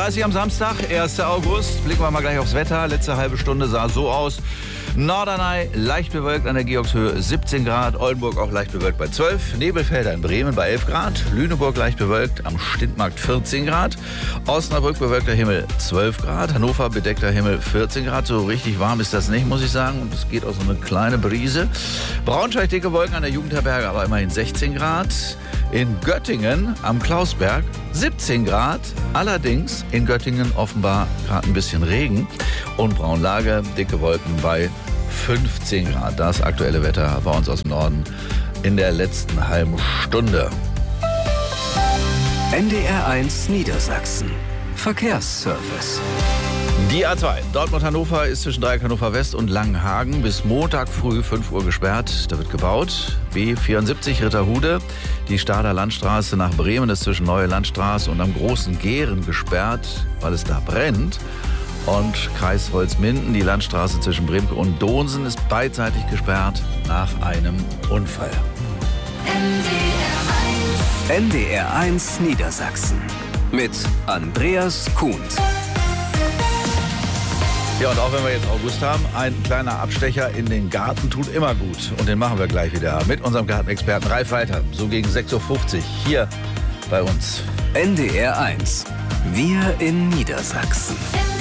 7:30 Uhr am Samstag, 1. August. Blicken wir mal gleich aufs Wetter. Letzte halbe Stunde sah so aus. Norderney leicht bewölkt an der Georgshöhe 17 Grad. Oldenburg auch leicht bewölkt bei 12. Nebelfelder in Bremen bei 11 Grad. Lüneburg leicht bewölkt am Stintmarkt 14 Grad. Osnabrück bewölkter Himmel 12 Grad. Hannover bedeckter Himmel 14 Grad. So richtig warm ist das nicht, muss ich sagen. Und es geht auch so eine kleine Brise. Braunschweig dicke Wolken an der Jugendherberge, aber immerhin 16 Grad. In Göttingen am Klausberg 17 Grad. Allerdings in Göttingen offenbar gerade ein bisschen Regen. Und Braunlage, dicke Wolken bei 15 Grad. Das aktuelle Wetter bei uns aus dem Norden in der letzten halben Stunde. NDR1 Niedersachsen. Verkehrsservice. Die A2 Dortmund-Hannover ist zwischen Dreieck Hannover West und Langenhagen bis Montag früh 5 Uhr gesperrt. Da wird gebaut. B74 Ritterhude. Die Stader Landstraße nach Bremen ist zwischen Neue Landstraße und am Großen Gehren gesperrt, weil es da brennt. Und Kreis Holzminden, die Landstraße zwischen Bremke und Donsen ist beidseitig gesperrt nach einem Unfall. NDR1 Niedersachsen mit Andreas Kuhn. Ja, und auch wenn wir jetzt August haben, ein kleiner Abstecher in den Garten tut immer gut. Und den machen wir gleich wieder mit unserem Gartenexperten Ralf Walter. So gegen 6:50 Uhr hier bei uns. NDR1. Wir in Niedersachsen.